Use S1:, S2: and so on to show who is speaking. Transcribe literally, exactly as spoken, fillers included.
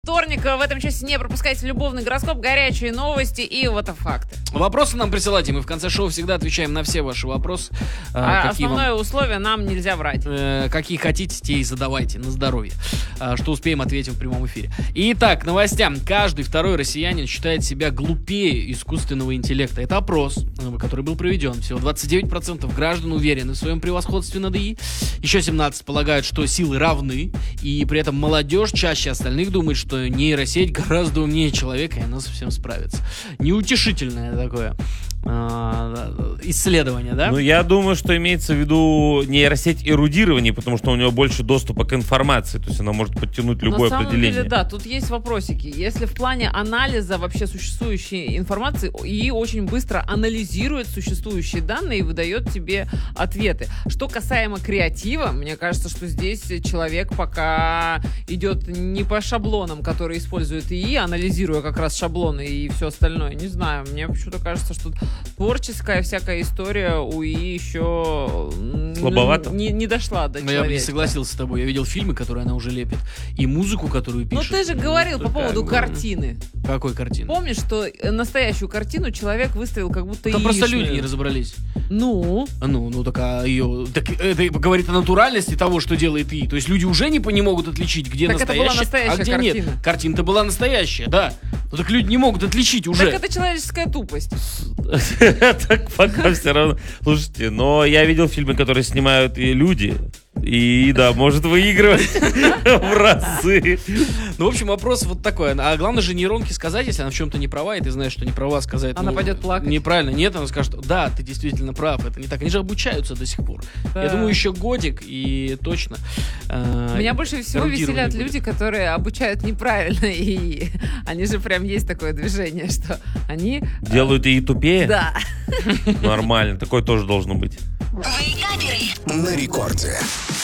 S1: Вторник в этом часе не пропускайте любовный гороскоп, горячие новости и вот факты.
S2: Вопросы нам присылайте, мы в конце шоу всегда отвечаем на все ваши вопросы.
S1: А основное вам, условие, нам нельзя врать.
S2: Э, какие хотите, те и задавайте, на здоровье. Э, что успеем, ответим в прямом эфире. Итак, к новостям. Каждый второй россиянин считает себя глупее искусственного интеллекта. Это опрос, который был проведен. Всего двадцать девять процентов граждан уверены в своем превосходстве над ИИ. Еще семнадцать процентов полагают, что силы равны. И при этом молодежь чаще остальных думает, что что нейросеть гораздо умнее человека, и она совсем справится. Неутешительное такое э, исследование, да?
S3: Ну, я думаю, что имеется в виду нейросеть эрудирования, потому что у нее больше доступа к информации, то есть она может подтянуть любое
S1: определение. На самом
S3: определение.
S1: деле, да, тут есть вопросики. Если в плане анализа вообще существующей информации, ИИ очень быстро анализирует существующие данные и выдает тебе ответы. Что касаемо креатива, мне кажется, что здесь человек пока идет не по шаблонам, которые используют ИИ, анализируя как раз шаблоны и все остальное. Не знаю, мне почему-то кажется, что творческая всякая история у ИИ еще
S3: слабовато.
S1: Не, не дошла до человека.
S2: Я бы не согласился с тобой. Я видел фильмы, которые она уже лепит, и музыку, которую пишет.
S1: Ну ты же говорил ну, по поводу как... картины.
S2: Какой картины?
S1: Помнишь, что настоящую картину человек выставил как будто
S2: Там
S1: яичную.
S2: просто люди не разобрались.
S1: Ну?
S2: Ну, ну так а ее... Так это говорит о натуральности того, что делает ИИ. То есть люди уже не, не могут отличить, где
S1: так
S2: настоящая,
S1: это была настоящая
S2: а где
S1: картина.
S2: нет. Картина-то была настоящая, да. Ну так люди не могут отличить уже.
S1: Так это человеческая тупость.
S3: Так пока все равно. Слушайте, но я видел фильмы, которые снимают и люди. И да, может выигрывать в разы.
S2: Ну, в общем, вопрос вот такой. А главное же нейронке сказать, если она в чем-то не права, и ты знаешь, что не права, сказать.
S1: Она
S2: ну,
S1: пойдет плакать.
S2: Неправильно. Нет, она скажет, да, ты действительно прав. Это не так. Они же обучаются до сих пор. Да. Я думаю, еще годик, и точно.
S1: Э, Меня больше всего веселят люди, которые обучают неправильно. И они же прям есть такое движение, что они...
S3: Делают ИИ тупее?
S1: Да.
S3: Нормально. Такое тоже должно быть.
S4: На рекорде.